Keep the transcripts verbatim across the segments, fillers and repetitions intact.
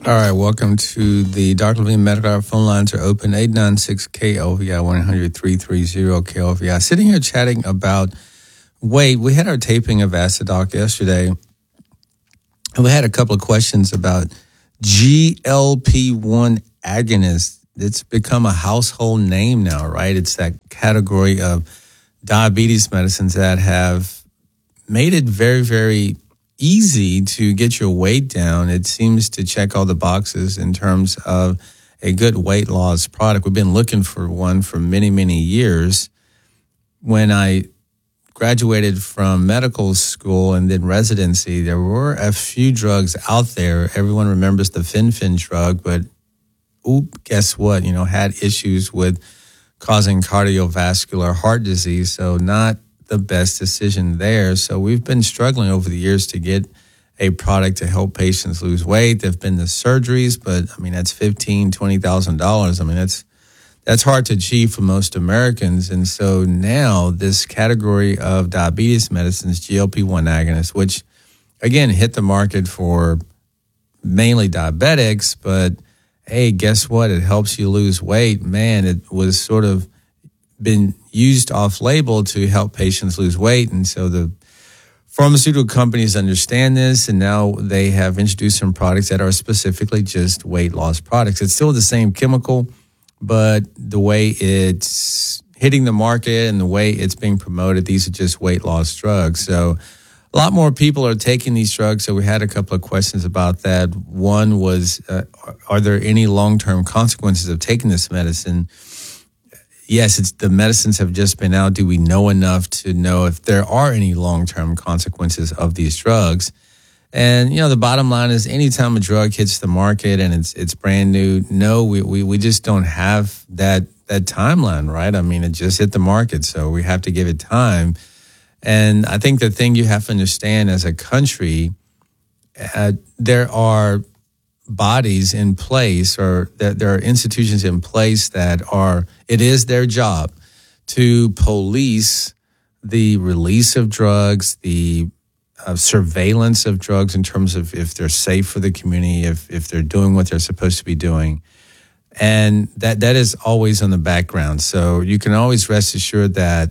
All right, welcome to the Doctor Levine Medical Hour. Phone lines are open, eight nine six K L V I, one eight hundred three three zero K L V I. Sitting here chatting about weight. We had our taping of Acid Doc yesterday, and we had a couple of questions about G L P one agonists. It's become a household name now, right? It's that category of diabetes medicines that have made it very, very easy to get your weight down. It seems to check all the boxes in terms of a good weight loss product. We've been looking for one for many, many years. When I graduated from medical school and then residency, there were a few drugs out there. Everyone remembers the Fen-Phen drug, but oop, guess what? You know, had issues with causing cardiovascular heart disease. So not the best decision there. So we've been struggling over the years to get a product to help patients lose weight. There've been the surgeries, but I mean, that's fifteen thousand dollars, twenty thousand dollars. I mean, that's, that's hard to achieve for most Americans. And so now this category of diabetes medicines, G L P one agonists, which again, hit the market for mainly diabetics, but hey, guess what? It helps you lose weight. Man, it was sort of been used off-label to help patients lose weight. And so the pharmaceutical companies understand this, and now they have introduced some products that are specifically just weight loss products. It's still the same chemical, but the way it's hitting the market and the way it's being promoted, these are just weight loss drugs. So a lot more people are taking these drugs. So we had a couple of questions about that. One was, uh, are there any long-term consequences of taking this medicine? Yes, it's the medicines have just been out. Do we know enough to know if there are any long-term consequences of these drugs? And, you know, the bottom line is anytime a drug hits the market and it's it's brand new, no, we, we, we just don't have that that timeline, right? I mean, it just hit the market, so we have to give it time. And I think the thing you have to understand as a country, uh, there are bodies in place, or that there are institutions in place that are, it is their job to police the release of drugs, the uh, surveillance of drugs in terms of if they're safe for the community, if if they're doing what they're supposed to be doing. And that that is always on the background. So you can always rest assured that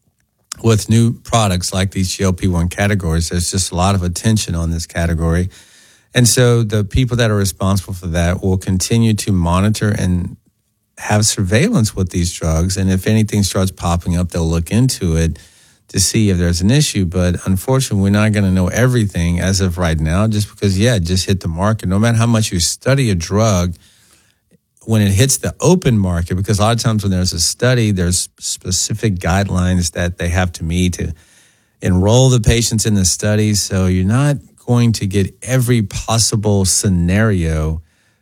with new products like these G L P one categories, there's just a lot of attention on this category. And so the people that are responsible for that will continue to monitor and have surveillance with these drugs. And if anything starts popping up, they'll look into it to see if there's an issue. But unfortunately, we're not going to know everything as of right now, just because, yeah, it just hit the market. No matter how much you study a drug, when it hits the open market, because a lot of times when there's a study, there's specific guidelines that they have to meet to enroll the patients in the study. So you're not going to get every possible scenario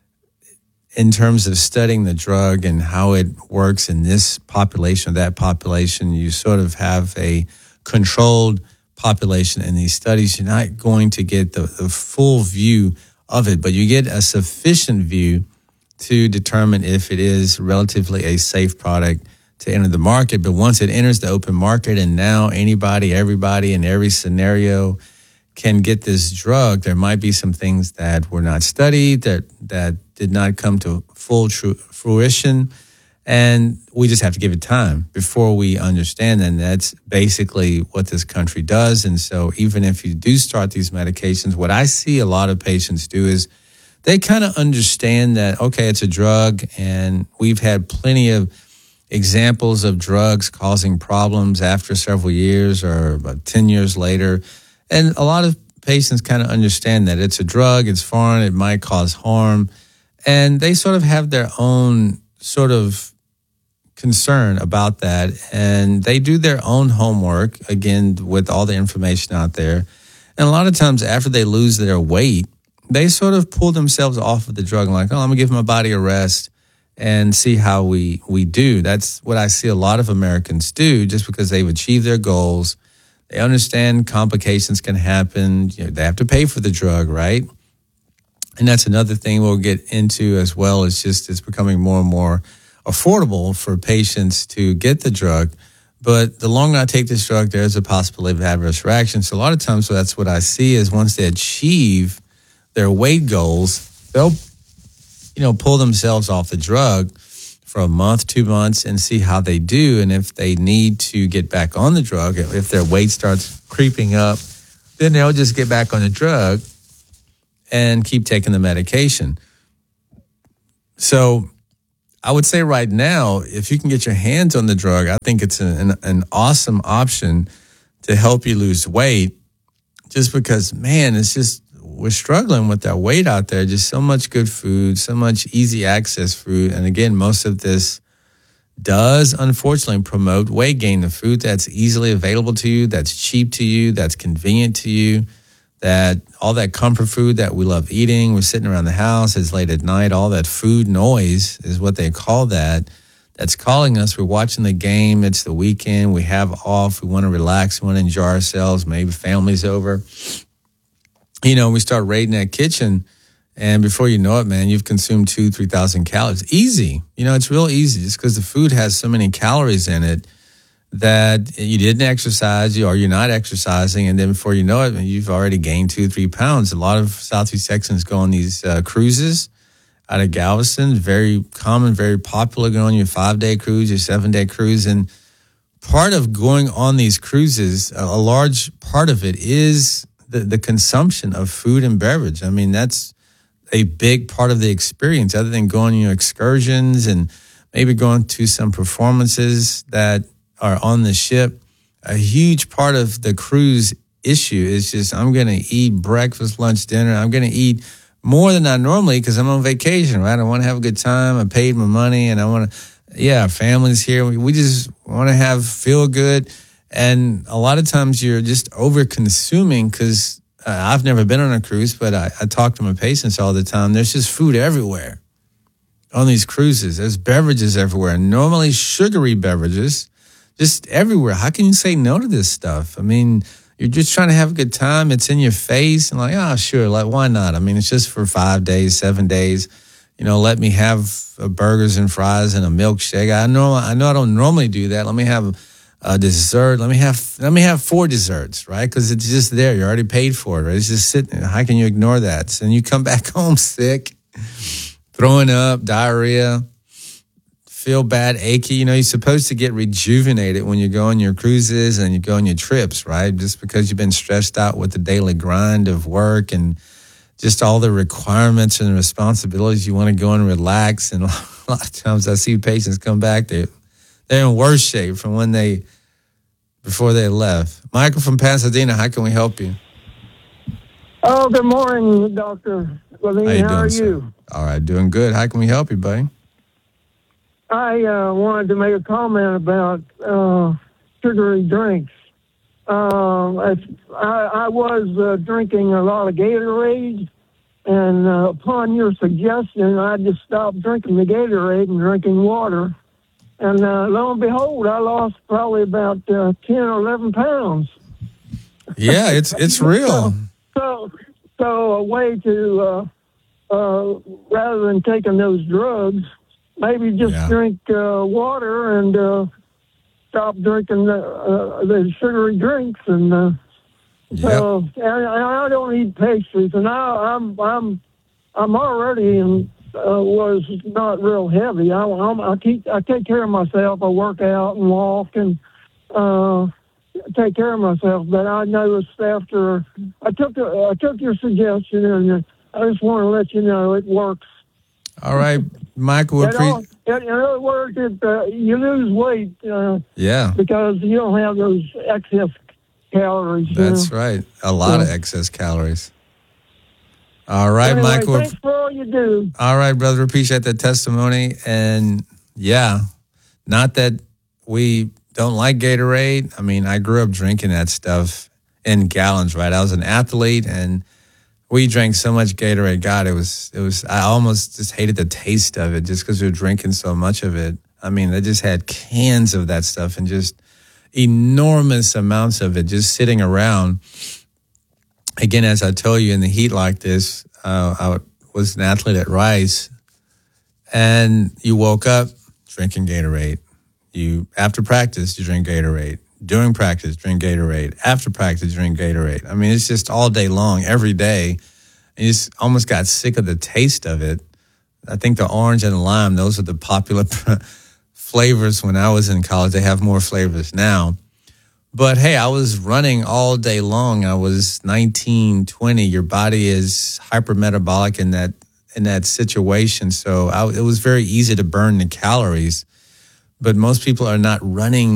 in terms of studying the drug and how it works in this population or that population. You sort of have a controlled population in these studies. You're not going to get the, the full view of it, but you get a sufficient view to determine if it is relatively a safe product to enter the market. But once it enters the open market and now anybody, everybody in every scenario can get this drug, there might be some things that were not studied, that that did not come to full true fruition. And we just have to give it time before we understand that. And that's basically what this country does. And so even if you do start these medications, what I see a lot of patients do is they kind of understand that, okay, it's a drug, and we've had plenty of examples of drugs causing problems after several years or about ten years later. And a lot of patients kind of understand that it's a drug, it's foreign, it might cause harm. And they sort of have their own sort of concern about that. And they do their own homework, again, with all the information out there. And a lot of times after they lose their weight, they sort of pull themselves off of the drug, like, oh, I'm going to give my body a rest and see how we, we do. That's what I see a lot of Americans do, just because they've achieved their goals. They understand complications can happen. You know, they have to pay for the drug, right? And that's another thing we'll get into as well. It's just it's becoming more and more affordable for patients to get the drug. But the longer I take this drug, there's a possibility of adverse reactions. So a lot of times that's what I see is once they achieve their weight goals, they'll you know, pull themselves off the drug for a month, two months, and see how they do. And if they need to get back on the drug, if their weight starts creeping up, then they'll just get back on the drug and keep taking the medication. So I would say right now, if you can get your hands on the drug, I think it's an, an awesome option to help you lose weight, just because, man, it's just, we're struggling with that weight out there. Just so much good food, so much easy access food. And again, most of this does unfortunately promote weight gain. The food that's easily available to you, that's cheap to you, that's convenient to you, that all that comfort food that we love eating, we're sitting around the house, it's late at night, all that food noise is what they call that, that's calling us. We're watching the game, it's the weekend, we have off, we want to relax, we want to enjoy ourselves, maybe family's over. You know, we start raiding that kitchen, and before you know it, man, you've consumed two, three thousand calories. Easy. You know, it's real easy just because the food has so many calories in it that you didn't exercise, or you're not exercising, and then before you know it, you've already gained two, three pounds. A lot of Southeast Texans go on these uh, cruises out of Galveston. Very common, very popular, going on your five-day cruise, your seven-day cruise. And part of going on these cruises, a, a large part of it is the, the consumption of food and beverage. I mean, that's a big part of the experience, other than going on your excursions and maybe going to some performances that are on the ship. A huge part of the cruise issue is just, I'm going to eat breakfast, lunch, dinner. I'm going to eat more than I normally, because I'm on vacation, right? I want to have a good time. I paid my money, and I want to, yeah, family's here. We, we just want to have, feel good. And a lot of times you're just over consuming, because uh, I've never been on a cruise, but I, I talk to my patients all the time. There's just food everywhere on these cruises. There's beverages everywhere, normally sugary beverages, just everywhere. How can you say no to this stuff? I mean, you're just trying to have a good time. It's in your face, and like, oh, sure, like, why not? I mean, it's just for five days, seven days. You know, let me have uh, burgers and fries and a milkshake. I know, I know, I don't normally do that. Let me have a dessert. Let me have, let me have four desserts, right? Because it's just there. You already paid for it, right? It's just sitting there. How can you ignore that? So, and you come back home sick, throwing up, diarrhea, feel bad, achy. You know, you're supposed to get rejuvenated when you go on your cruises and you go on your trips, right? Just because you've been stressed out with the daily grind of work and just all the requirements and responsibilities. You want to go and relax. And a lot of times I see patients come back, they're, they're in worse shape from when they, before they left. Michael from Pasadena, how can we help you? Oh, good morning, Doctor Levine. How, you how doing, are sir? you? All right, doing good. How can we help you, buddy? I uh, wanted to make a comment about uh, sugary drinks. Um, I, I was uh, drinking a lot of Gatorade, and uh, upon your suggestion, I just stopped drinking the Gatorade and drinking water. And uh, lo and behold, I lost probably about uh, ten or eleven pounds. Yeah, it's it's real. So, so, so a way to, uh, uh, rather than taking those drugs, maybe just Yeah. drink uh, water and uh, stop drinking the, uh, the sugary drinks. And uh, so, and, and I don't eat pastries. And I, I'm I'm I'm already in, uh, was not real heavy. I I'm, I keep I take care of myself. I work out and walk and uh, take care of myself. But I noticed after I took I took your suggestion, and I just want to let you know it works. All right, Michael. In, Pre- all, in, in other words, it, uh, you lose weight uh, yeah, because you don't have those excess calories. that's you know? right. A lot of Yeah. excess calories. All right, Anyway, Michael. thanks for all you do. All right, brother. Appreciate that testimony. And yeah, not that we don't like Gatorade. I mean, I grew up drinking that stuff in gallons, right? I was an athlete, and we drank so much Gatorade. God, it was, it was, I almost just hated the taste of it just because we were drinking so much of it. I mean, they just had cans of that stuff and just enormous amounts of it just sitting around. Again, as I told you, in the heat like this, uh, I was an athlete at Rice, and you woke up drinking Gatorade. You, after practice, you drink Gatorade. During practice, drink Gatorade. After practice, drink Gatorade. I mean, it's just all day long, every day. And you just almost got sick of the taste of it. I think the orange and the lime, those are the popular flavors when I was in college. They have more flavors now. But hey, I was running all day long. I was nineteen, twenty. Your body is hypermetabolic in that in that situation. So I, it was very easy to burn the calories. But most people are not running